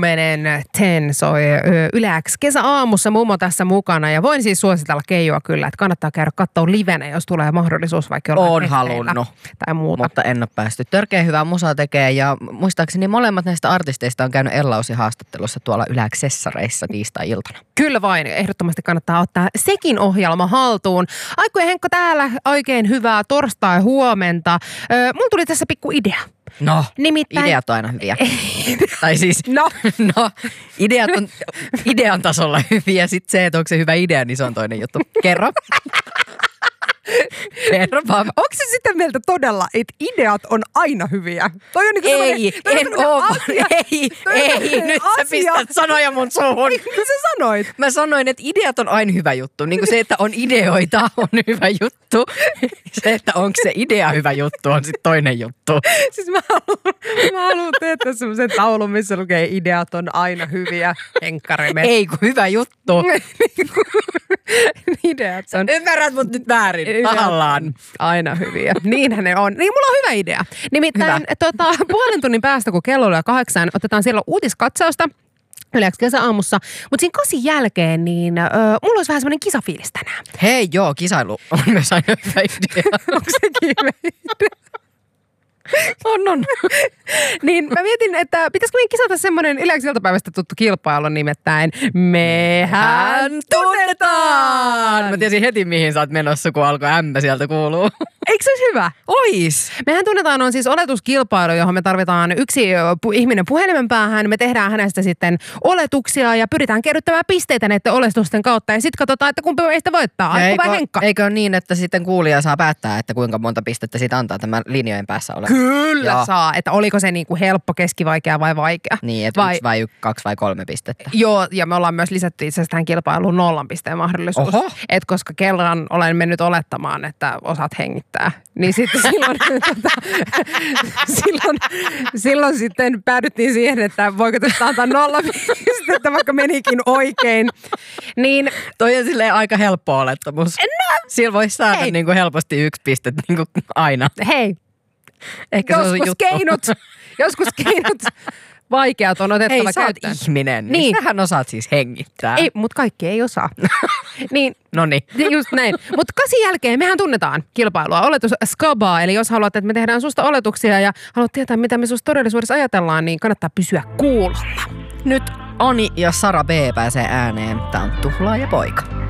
10 soi Yle X kesäaamussa mummo tässä mukana ja voin siis suositella Keijoa kyllä, että kannattaa käydä katsoa livenä, jos tulee mahdollisuus vaikka jollain Oon halunnut tai muuta. Mutta en ole päästy. Törkeä hyvää musaa tekee ja muistaakseni molemmat näistä artisteista on käynyt Ellausin haastattelussa tuolla Yle X-sessareissa tiistai-iltana. Kyllä vain, ehdottomasti kannattaa ottaa sekin ohjelma haltuun. Aiku ja Henkka täällä, oikein hyvää torstai-huomenta. Mulla tuli tässä pikku idea. No, nimittäin ideat on aina hyviä. Tai siis, ideat on idean tasolla hyviä. Sitten se, että onko se hyvä idea, niin se on toinen juttu. Kerro. Kerro vaan. Onko se sitä mieltä todella, että ideat on aina hyviä? Toi on ei, en oo. Ei, nyt sä pistät sanoja mun suuhun. Mitä sä sanoit? Mä sanoin, että ideat on aina hyvä juttu. Niin kuin se, että on ideoita, on hyvä juttu. Se, että onko se idea hyvä juttu, on sitten toinen juttu. Siis mä haluan tehdä semmoisen taulun, missä lukee ideat on aina hyviä. Henkkareme. Ei, kun hyvä juttu. Ideat on. Ymmärrät mut nyt väärin. Tahallaan. Aina hyviä. Niinhän ne on. Niin, mulla on hyvä idea. Nimittäin puolen tunnin päästä, kun kello on 8, otetaan siellä uutiskatsausta. Yle X kesäaamussa. Mutta siinä 8 jälkeen, niin mulla olisi vähän semmoinen kisafiilis tänään. Hei, joo, kisailu on myös aina hyvä idea. Onko sekin hyvä idea? On. Niin mä mietin, että pitäisikö meidän kisata semmoinen Yle X iltapäivästä tuttu kilpailu nimittäin Mehän tunnetaan! Mä tiesin heti, mihin sä oot menossa, kun alkoi ämmä sieltä kuuluu. Eikö se olisi hyvä? Ois! Mehän tunnetaan on siis oletuskilpailu, johon me tarvitaan yksi ihminen puhelimen päähän. Me tehdään hänestä sitten oletuksia ja pyritään kerryttämään pisteitä näiden oletusten kautta. Ja sitten katsotaan, että kumpi meistä voittaa. Aiku vai Henkka? Eikö ole niin, että sitten kuulija saa päättää, että kuinka monta pistettä siitä antaa tämän linjojen päässä oleva? Kyllä saa. Että oliko se niinku helppo, keskivaikea vai vaikea? Niin, että 1 vai 2 vai 3 pistettä. Joo, ja me ollaan myös lisätty itse asiassa tähän kilpailuun 0 pisteen mahdollisuus. Oho. Et koska kerran olen mennyt olettamaan, että osaat hengittää, niin sitten silloin sitten päädyttiin siihen, että voiko tästä antaa 0 pistettä, vaikka menikin oikein. Niin, toi on silleen aika helppo olettamus. No, sillä voisi saada niinku helposti 1 piste niinku aina. Hei, Ehkä joskus keinot vaikeat on otettava Hei, sä oot ihminen, niin sähän osaat siis hengittää. Ei, mutta kaikki ei osaa. Niin, noniin. Just näin. Mutta 8 jälkeen mehän tunnetaan kilpailua. Oletus skabaa, eli jos haluat, että me tehdään susta oletuksia ja haluat tietää, mitä me susta todellisuudessa ajatellaan, niin kannattaa pysyä kuulolla. Nyt Ani ja Sara B pääsee ääneen. Tää on Tuhlaaja poika.